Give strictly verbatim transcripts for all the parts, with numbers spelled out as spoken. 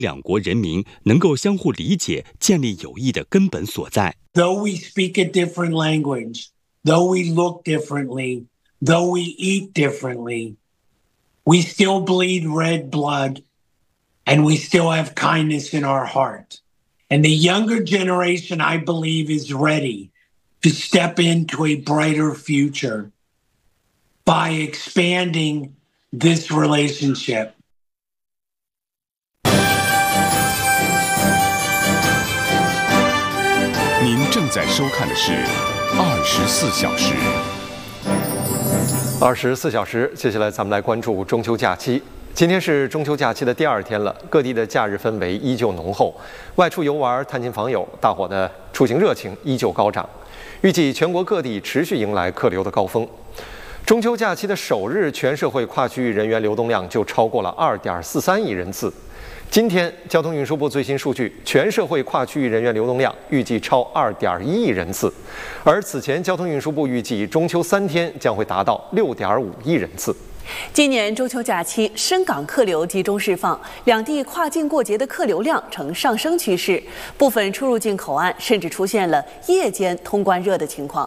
两国人民能够相互理解、建立友谊的根本所在。 Though we speak a different language, though we look differently, though we eat differently, we still bleed red blood, and we still have kindness in our heart. And the younger generation, I believe, is ready to step into a brighter future by expanding this relationship. 您正在收看的是二十四小时。 二十四小时，接下来咱们来关注中秋假期。今天是中秋假期的第二天了，各地的假日氛围依旧浓厚，外出游玩、探亲访友，大伙的出行热情依旧高涨。预计全国各地持续迎来客流的高峰。中秋假期的首日，全社会跨区域人员流动量就超过了二点四三亿人次。今天，交通运输部最新数据，全社会跨区域人员流动量预计超二点一亿人次，而此前交通运输部预计中秋三天将会达到六点五亿人次。 今年中秋假期，深港客流集中释放，两地跨境过节的客流量呈上升趋势，部分出入境口岸甚至出现了夜间通关热的情况。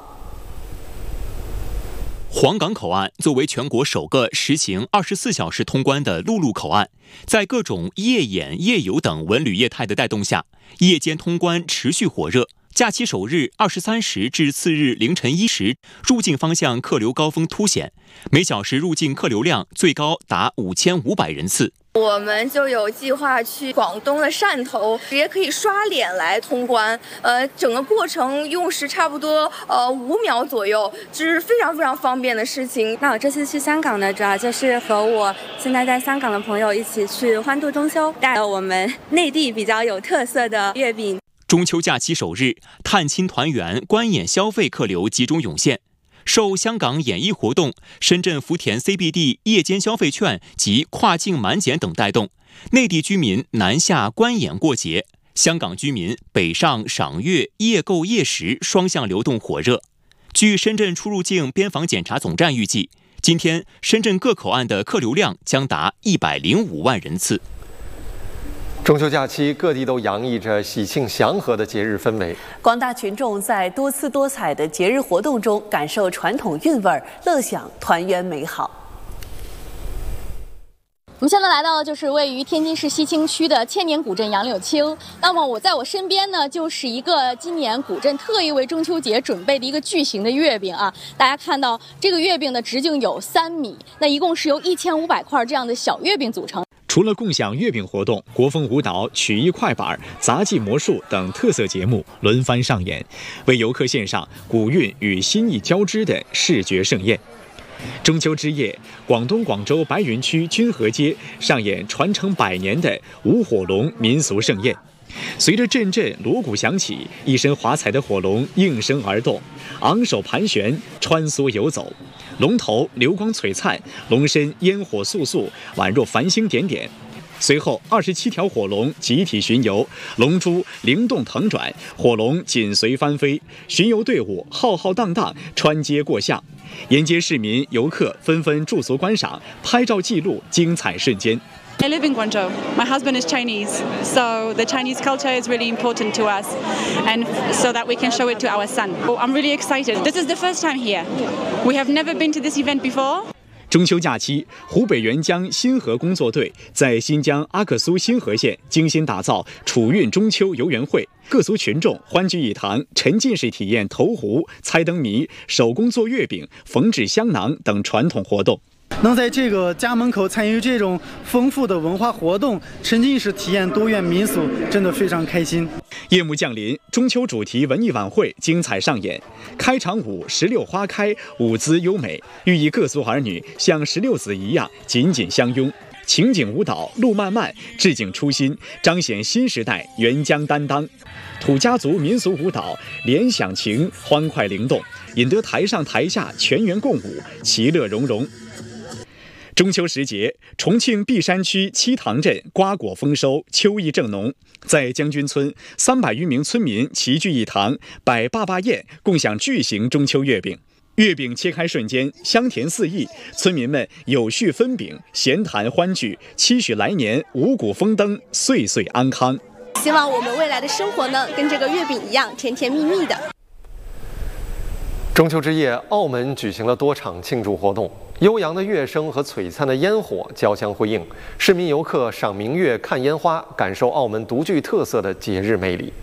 黄冈口岸作为全国首个实行二十四小时通关的陆路口岸，在各种夜演、夜游等文旅业态的带动下，夜间通关持续火热。假期首日二十三时至次日凌晨一时，入境方向客流高峰凸显，每小时入境客流量最高达五千五百人次。 我们就有计划去广东的汕头，直接可以刷脸来通关，呃，整个过程用时差不多呃五秒左右，这是非常非常方便的事情。 那我这次去香港呢，主要就是和我现在在香港的朋友一起去欢度中秋，带了我们内地比较有特色的月饼。 中秋假期首日，探亲团圆、观演消费客流集中涌现。受香港演艺活动、深圳福田 C B D 夜间消费券及跨境满减等带动，内地居民南下观演过节，香港居民北上赏月、夜购夜食双向流动火热。据深圳出入境边防检查总站预计，今天深圳各口岸的客流量将达一百零五万人次。 中秋假期，各地都洋溢着喜庆祥和的节日氛围。 广大群众在多姿多彩的节日活动中，感受传统韵味，乐享团圆美好。 我们现在来到的就是位于天津市西青区的千年古镇杨柳青。那么我在我身边呢，就是一个今年古镇特意为中秋节准备的一个巨型的月饼啊。大家看到这个月饼的直径有三米，那一共是由一千五百块这样的小月饼组成。 除了共享月饼活动，国风舞蹈、曲艺快板、杂技魔术等特色节目轮番上演，为游客献上古韵与新意交织的视觉盛宴。中秋之夜，广东广州白云区君和街上演传承百年的舞火龙民俗盛宴。随着阵阵锣鼓响起，一身华彩的火龙应声而动，昂首盘旋，穿梭游走。龙头流光璀璨，龙身烟火素素，宛若繁星点点。随后，二十七条火龙集体巡游，龙珠灵动腾转，火龙紧随翻飞，巡游队伍浩浩荡荡穿街过巷，沿街市民游客纷纷驻足观赏，拍照记录精彩瞬间。 I live in Guangzhou. My husband is Chinese, so the Chinese culture is really important to us, and so that we can show it to our son. I'm really excited. This is the first time here. We have never been to this event before. 中秋假期，湖北沅江新河工作队在新疆阿克苏新河县精心打造楚韵中秋游园会，各族群众欢聚一堂，沉浸式体验投壶、猜灯谜、手工做月饼、缝制香囊等传统活动。 能在这个家门口参与这种丰富的文化活动，沉浸式体验多元民俗，真的非常开心。 夜幕降临，中秋主题文艺晚会精彩上演。开场舞石榴花开，舞姿优美，寓意各族儿女像石榴子一样紧紧相拥。情景舞蹈路漫漫，致敬初心，彰显新时代沅江担当。土家族民俗舞蹈联想情，欢快灵动，引得台上台下全员共舞，其乐融融。中秋时节，重庆璧山区七塘镇瓜果丰收，秋意正浓。在将军村，三百余名村民齐聚一堂，摆坝坝宴，共享巨型中秋月饼。 月饼切开瞬间，香甜四溢，村民们有序分饼，闲谈欢聚，期许来年五谷丰登，岁岁安康。 希望我们未来的生活呢，跟这个月饼一样甜甜蜜蜜的。 中秋之夜，澳门举行了多场庆祝活动，悠扬的乐声和璀璨的烟火交相辉映，市民游客赏明月、看烟花，感受澳门独具特色的节日魅力。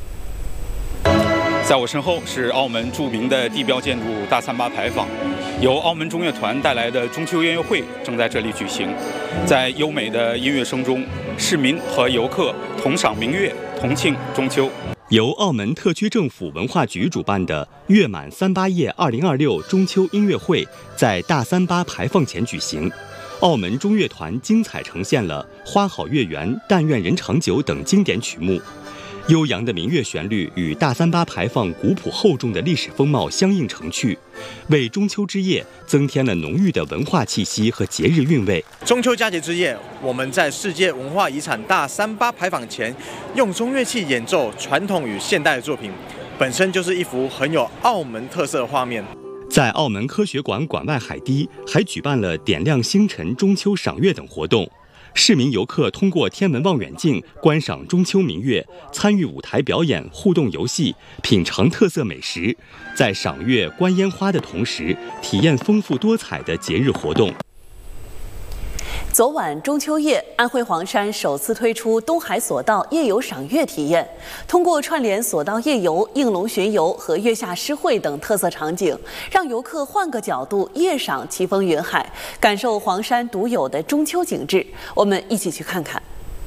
在我身后是澳门著名的地标建筑大三巴牌坊，由澳门中乐团带来的中秋音乐会正在这里举行。在优美的音乐声中，市民和游客同赏明月，同庆中秋。 由澳门特区政府文化局主办的“月满三八夜二零二六”中秋音乐会在大三巴牌坊前举行。澳门中乐团精彩呈现了《花好月圆》《但愿人长久》等经典曲目。悠扬的民乐旋律与大三巴牌坊古朴厚重的历史风貌相映成趣，为中秋之夜增添了浓郁的文化气息和节日韵味。 中秋佳节之夜，我们在世界文化遗产大三巴牌坊前，用中乐器演奏传统与现代的作品，本身就是一幅很有澳门特色的画面。 在澳门科学馆馆外海堤还举办了点亮星辰、中秋赏月等活动。市民游客通过天文望远镜观赏中秋明月，参与舞台表演、互动游戏，品尝特色美食，在赏月、观烟花的同时，体验丰富多彩的节日活动。 昨晚中秋夜，安徽黄山首次推出东海索道夜游赏月体验。通过串联索道夜游、应龙巡游和月下诗会等特色场景，让游客换个角度夜赏奇峰云海，感受黄山独有的中秋景致。我们一起去看看。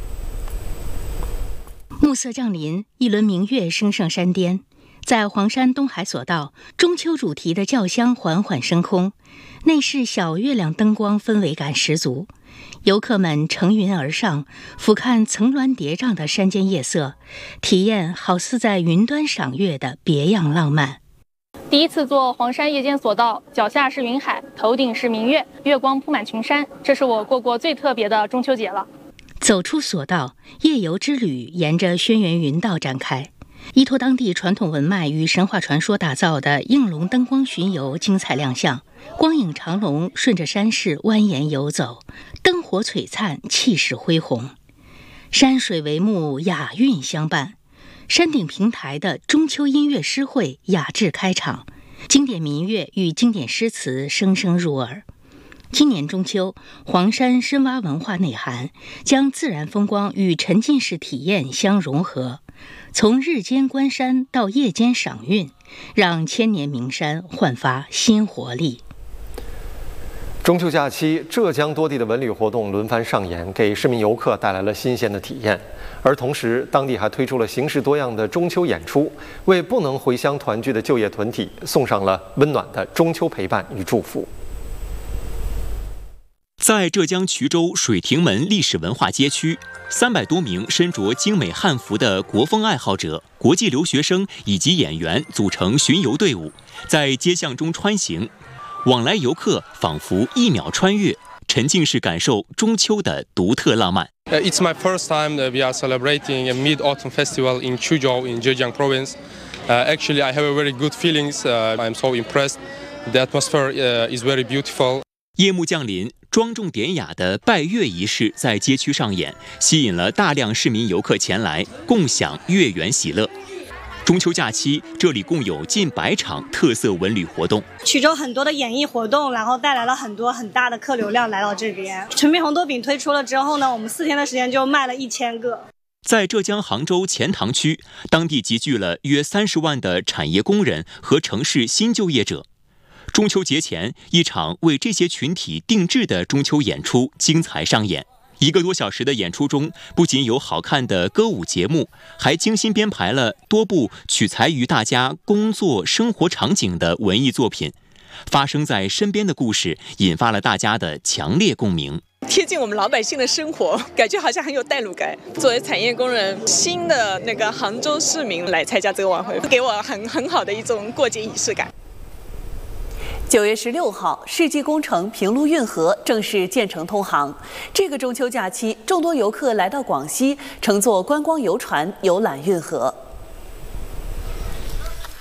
暮色降临，一轮明月升上山巅。在黄山东海索道，中秋主题的轿厢缓缓升空，内饰小月亮灯光氛围感十足。游客们乘云而上，俯瞰层峦叠嶂的山间夜色，体验好似在云端赏月的别样浪漫。 第一次坐黄山夜间索道，脚下是云海，头顶是明月，月光铺满群山，这是我过过最特别的中秋节了。 走出索道，夜游之旅沿着轩辕云道展开。依托当地传统文脉与神话传说打造的应龙灯光巡游精彩亮相，光影长龙顺着山势蜿蜒游走，灯火璀璨，气势恢宏。山水为幕，雅韵相伴。山顶平台的中秋音乐诗会雅致开场，经典民乐与经典诗词声声入耳。今年中秋，黄山深挖文化内涵，将自然风光与沉浸式体验相融合。从日间观山到夜间赏韵，让千年名山焕发新活力。 中秋假期，浙江多地的文旅活动轮番上演，给市民游客带来了新鲜的体验。而同时，当地还推出了形式多样的中秋演出，为不能回乡团聚的就业团体送上了温暖的中秋陪伴与祝福。 在浙江衢州水亭门历史文化街区，三百多名身着精美汉服的国风爱好者、国际留学生以及演员组成巡游队伍，在街巷中穿行，往来游客仿佛一秒穿越，沉浸式感受中秋的独特浪漫。 Uh, it's my first time that we are celebrating a Mid-Autumn Festival in Chuzhou in Zhejiang Province. Uh, actually, I have a very good feelings. Uh, I'm so impressed. The atmosphere uh, is very beautiful. 夜幕降临，庄重典雅的拜月仪式在街区上演，吸引了大量市民游客前来共享月圆喜乐。中秋假期，这里共有近百场特色文旅活动。 衢州很多的演艺活动，然后带来了很多很大的客流量来到这边。陈皮红豆饼推出了之后呢，我们四天的时间就卖了一千个。 在浙江杭州钱塘区，当地集聚了约三十万的产业工人和城市新就业者。中秋节前，一场为这些群体定制的中秋演出精彩上演。一个多小时的演出中，不仅有好看的歌舞节目，还精心编排了多部取材于大家工作生活场景的文艺作品。发生在身边的故事，引发了大家的强烈共鸣。 贴近我们老百姓的生活，感觉好像很有代入感。作为产业工人，新的那个杭州市民来参加这个晚会，给我很很好的一种过节仪式感。 九月十六号，世纪工程平陆运河正式建成通航。这个中秋假期，众多游客来到广西，乘坐观光游船游览运河。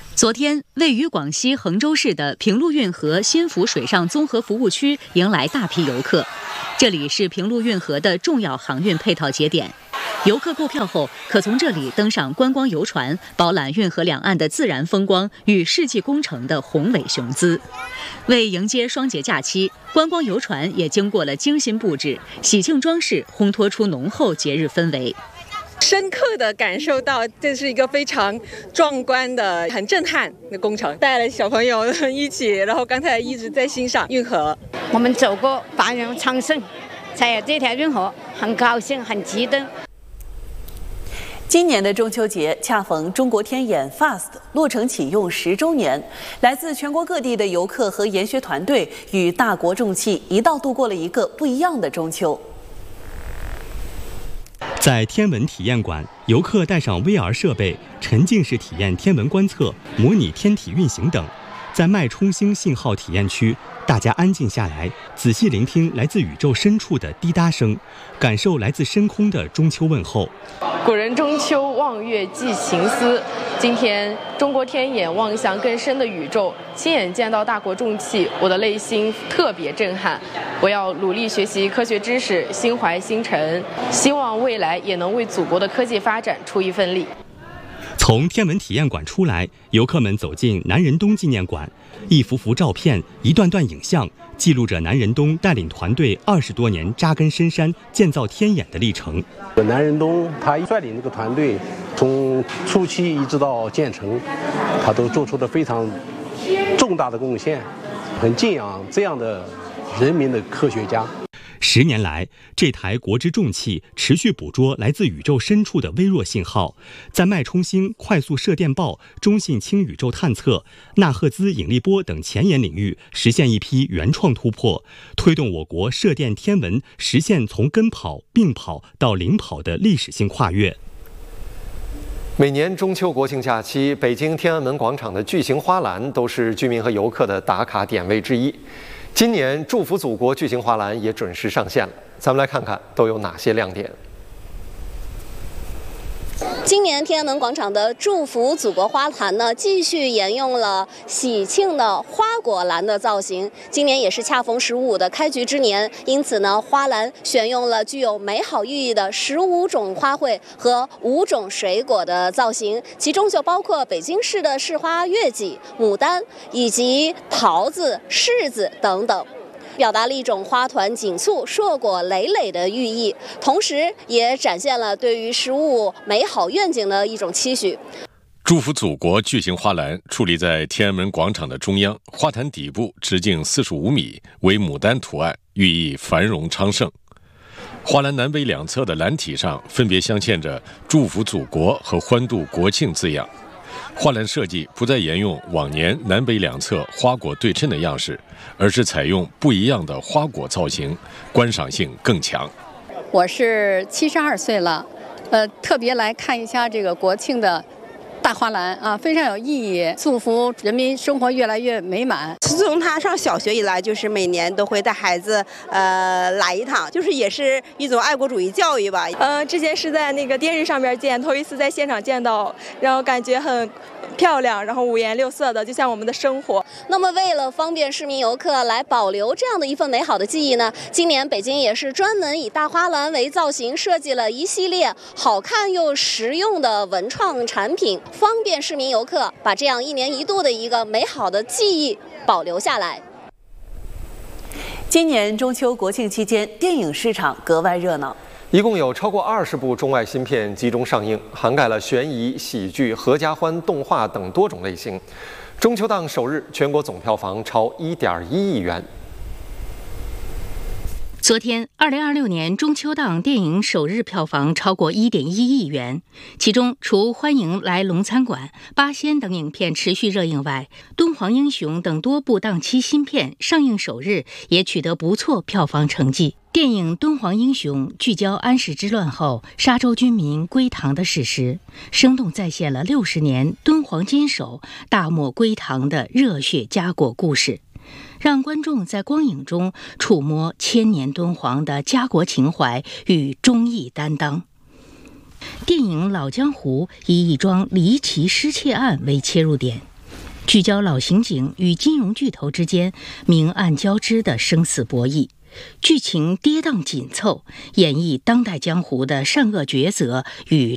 昨天，位于广西衡州市的平陆运河新福水上综合服务区迎来大批游客。这里是平陆运河的重要航运配套节点，游客购票后可从这里登上观光游船，饱览运河两岸的自然风光与世纪工程的宏伟雄姿。为迎接双节假期，观光游船也经过了精心布置，喜庆装饰烘托出浓厚节日氛围。 深刻地感受到这是一个非常壮观的、很震撼的工程，带了小朋友一起，然后刚才一直在欣赏运河。 我们走过繁荣昌盛，才有这条运河，很高兴，很激动。 今年的中秋节恰逢中国天眼 F A S T 落成启用十周年，来自全国各地的游客和研学团队与大国重器一道度过了一个不一样的中秋。 在天文体验馆，游客带上 V R 设备，沉浸式体验天文观测、模拟天体运行等。在脉冲星信号体验区，大家安静下来，仔细聆听来自宇宙深处的滴答声，感受来自深空的中秋问候。 古人中秋望月寄情思，今天中国天眼望向更深的宇宙，亲眼见到大国重器，我的内心特别震撼。我要努力学习科学知识，心怀星辰，希望未来也能为祖国的科技发展出一份力。 从天文体验馆出来，游客们走进南仁东纪念馆，一幅幅照片，一段段影像，记录着南仁东带领团队二十多年扎根深山、建造天眼的历程。 南仁东他率领这个团队，从初期一直到建成，他都做出了非常重大的贡献，很敬仰这样的人民的科学家。 十年来，这台国之重器持续捕捉来自宇宙深处的微弱信号，在脉冲星、快速射电暴、中性氢宇宙探测、纳赫兹引力波等前沿领域实现一批原创突破，推动我国射电天文实现从跟跑、并跑到领跑的历史性跨越。 每年中秋国庆假期，北京天安门广场的巨型花篮都是居民和游客的打卡点位之一。今年祝福祖国巨型花篮也准时上线了，咱们来看看都有哪些亮点。 今年天安门广场的祝福祖国花篮呢，继续沿用了喜庆的花果篮的造型。今年也是恰逢十五的开局之年，因此呢，花篮选用了具有美好寓意的十五种花卉和五种水果的造型，其中就包括北京市的市花月季、牡丹以及桃子、柿子等等。表达了一种花团锦簇、硕果累累的寓意，同时也展现了对于食物美好愿景的一种期许。 祝福祖国巨型花篮矗立在天安门广场的中央，花坛底部直径四十五米，为牡丹图案，寓意繁荣昌盛。花篮南北两侧的篮体上分别镶嵌着祝福祖国和欢度国庆字样。花篮设计不再沿用往年南北两侧花果对称的样式，而是采用不一样的花果造型，观赏性更强。 我是七十二岁了，呃，特别来看一下这个国庆的大花篮啊，非常有意义，祝福人民生活越来越美满。 自从他上小学以来，就是每年都会带孩子呃来一趟，就是也是一种爱国主义教育吧。 呃，之前是在那个电视上面见，头一次在现场见到，然后感觉很漂亮，然后五颜六色的，就像我们的生活。 那么为了方便市民游客来保留这样的一份美好的记忆呢，今年北京也是专门以大花篮为造型，设计了一系列好看又实用的文创产品，方便市民游客把这样一年一度的一个美好的记忆保留下来。 今年中秋国庆期间，电影市场格外热闹。 一共有超过二十部中外新片集中上映，涵盖了悬疑、喜剧、合家欢、动画等多种类型。中秋档首日，全国总票房超一点一亿元。 昨天，二零二六年中秋档电影首日票房超过一点一亿元，其中除《欢迎来龙餐馆》《八仙》等影片持续热映外，《敦煌英雄》等多部档期新片上映首日也取得不错票房成绩。电影《敦煌英雄》聚焦安史之乱后沙洲军民归唐的史实，生动再现了六十年敦煌坚守大漠归唐的热血家国故事，让观众在光影中触摸千年敦煌的家国情怀与忠义担当。电影《老江湖》以一桩离奇失窃案为切入点， 聚焦老刑警与金融巨头之间明暗交织的生死博弈，剧情跌宕紧凑，演绎当代江湖的善恶抉择与